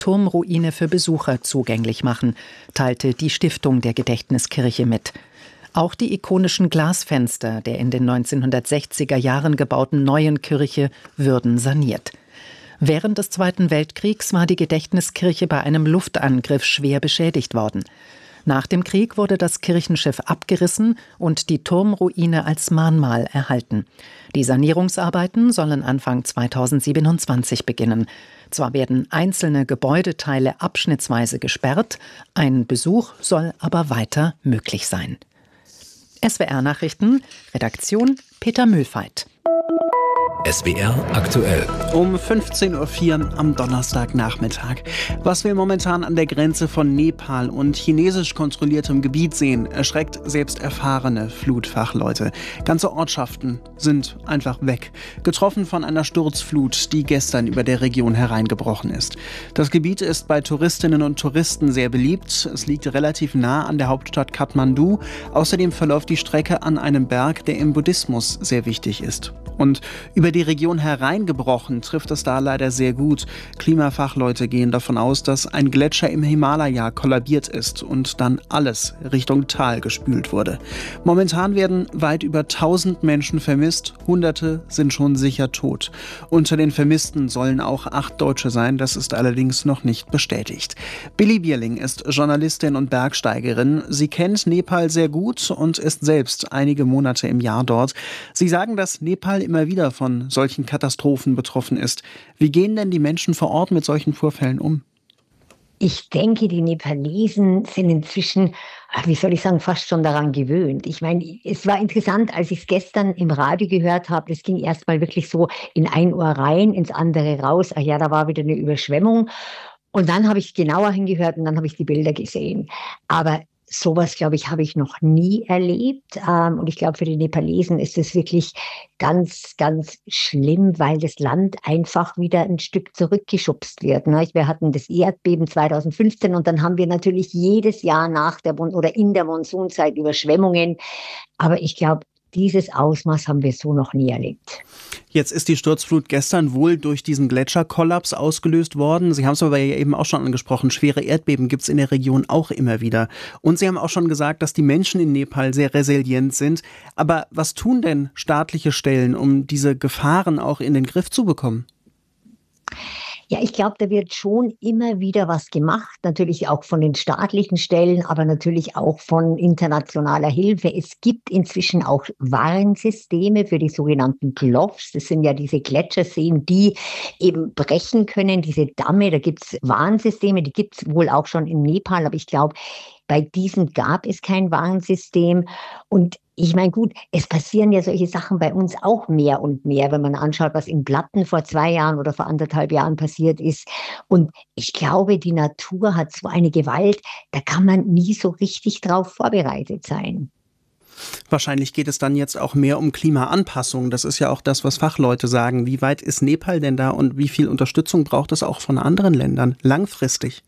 Turmruine für Besucher zugänglich machen, teilte die Stiftung der Gedächtniskirche mit. Auch die ikonischen Glasfenster der in den 1960er Jahren gebauten neuen Kirche würden saniert. Während des Zweiten Weltkriegs war die Gedächtniskirche bei einem Luftangriff schwer beschädigt worden. Nach dem Krieg wurde das Kirchenschiff abgerissen und die Turmruine als Mahnmal erhalten. Die Sanierungsarbeiten sollen Anfang 2027 beginnen. Zwar werden einzelne Gebäudeteile abschnittsweise gesperrt, ein Besuch soll aber weiter möglich sein. SWR-Nachrichten, Redaktion Peter Mühlfeit. SWR aktuell. Um 15.04 Uhr am Donnerstagnachmittag. Was wir momentan an der Grenze von Nepal und chinesisch kontrolliertem Gebiet sehen, erschreckt selbst erfahrene Flutfachleute. Ganze Ortschaften sind einfach weg. Getroffen von einer Sturzflut, die gestern über der Region hereingebrochen ist. Das Gebiet ist bei Touristinnen und Touristen sehr beliebt. Es liegt relativ nah an der Hauptstadt Kathmandu. Außerdem verläuft die Strecke an einem Berg, der im Buddhismus sehr wichtig ist. Und über die Region hereingebrochen trifft es da leider sehr gut. Klimafachleute gehen davon aus, dass ein Gletscher im Himalaya kollabiert ist und dann alles Richtung Tal gespült wurde. Momentan werden weit über 1000 Menschen vermisst, Hunderte sind schon sicher tot. Unter den Vermissten sollen auch 8 Deutsche sein, das ist allerdings noch nicht bestätigt. Billy Bierling ist Journalistin und Bergsteigerin. Sie kennt Nepal sehr gut und ist selbst einige Monate im Jahr dort. Sie sagen, dass Nepal immer wieder von solchen Katastrophen betroffen ist. Wie gehen denn die Menschen vor Ort mit solchen Vorfällen um? Ich denke, die Nepalesen sind inzwischen, wie soll ich sagen, fast schon daran gewöhnt. Ich meine, es war interessant, als ich es gestern im Radio gehört habe, das ging erstmal wirklich so in ein Ohr rein, ins andere raus. Ach ja, da war wieder eine Überschwemmung. Und dann habe ich genauer hingehört und dann habe ich die Bilder gesehen. Aber sowas, glaube ich, habe ich noch nie erlebt. Und ich glaube, für die Nepalesen ist es wirklich ganz, ganz schlimm, weil das Land einfach wieder ein Stück zurückgeschubst wird. Wir hatten das Erdbeben 2015 und dann haben wir natürlich jedes Jahr nach der oder in der Monsunzeit Überschwemmungen. Aber ich glaube, dieses Ausmaß haben wir so noch nie erlebt. Jetzt ist die Sturzflut gestern wohl durch diesen Gletscherkollaps ausgelöst worden. Sie haben es aber ja eben auch schon angesprochen, schwere Erdbeben gibt es in der Region auch immer wieder. Und Sie haben auch schon gesagt, dass die Menschen in Nepal sehr resilient sind. Aber was tun denn staatliche Stellen, um diese Gefahren auch in den Griff zu bekommen? Ja, ich glaube, da wird schon immer wieder was gemacht, natürlich auch von den staatlichen Stellen, aber natürlich auch von internationaler Hilfe. Es gibt inzwischen auch Warnsysteme für die sogenannten Glovs. Das sind ja diese Gletscherseen, die eben brechen können, diese Damme. Da gibt es Warnsysteme, die gibt es wohl auch schon in Nepal, aber ich glaube, bei diesen gab es kein Warnsystem. Und ich meine, gut, es passieren ja solche Sachen bei uns auch mehr und mehr, wenn man anschaut, was in Blatten vor 2 Jahren oder vor 1,5 Jahren passiert ist. Und ich glaube, die Natur hat so eine Gewalt, da kann man nie so richtig drauf vorbereitet sein. Wahrscheinlich geht es dann jetzt auch mehr um Klimaanpassung. Das ist ja auch das, was Fachleute sagen. Wie weit ist Nepal denn da und wie viel Unterstützung braucht es auch von anderen Ländern langfristig?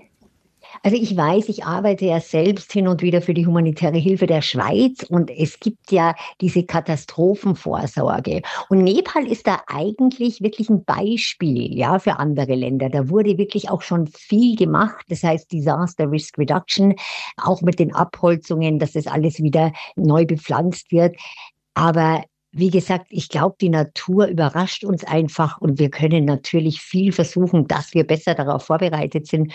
Also ich weiß, ich arbeite ja selbst hin und wieder für die humanitäre Hilfe der Schweiz und es gibt ja diese Katastrophenvorsorge. Und Nepal ist da eigentlich wirklich ein Beispiel, ja, für andere Länder. Da wurde wirklich auch schon viel gemacht. Das heißt Disaster Risk Reduction, auch mit den Abholzungen, dass das alles wieder neu bepflanzt wird. Aber wie gesagt, ich glaube, die Natur überrascht uns einfach und wir können natürlich viel versuchen, dass wir besser darauf vorbereitet sind.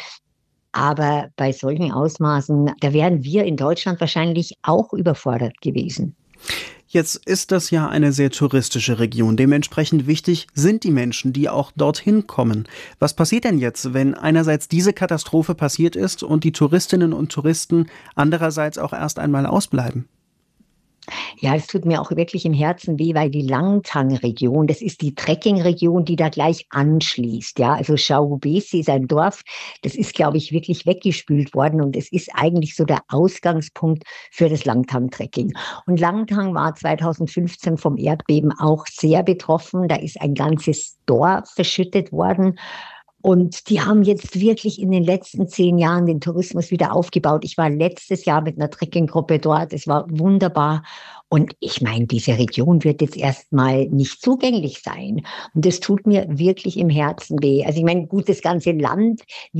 Aber bei solchen Ausmaßen, da wären wir in Deutschland wahrscheinlich auch überfordert gewesen. Jetzt ist das ja eine sehr touristische Region. Dementsprechend wichtig sind die Menschen, die auch dorthin kommen. Was passiert denn jetzt, wenn einerseits diese Katastrophe passiert ist und die Touristinnen und Touristen andererseits auch erst einmal ausbleiben? Ja, es tut mir auch wirklich im Herzen weh, weil die Langtang-Region, das ist die Trekking-Region, die da gleich anschließt. Ja, also Schaubesi ist ein Dorf, das ist, glaube ich, wirklich weggespült worden und es ist eigentlich so der Ausgangspunkt für das Langtang-Trekking. Und Langtang war 2015 vom Erdbeben auch sehr betroffen. Da ist ein ganzes Dorf verschüttet worden. Und die haben jetzt wirklich in den letzten 10 Jahren den Tourismus wieder aufgebaut. Ich war letztes Jahr mit einer Trekkinggruppe dort. Es war wunderbar. Und ich meine, diese Region wird jetzt erstmal nicht zugänglich sein. Und das tut mir wirklich im Herzen weh. Also ich meine, gut, das ganze Land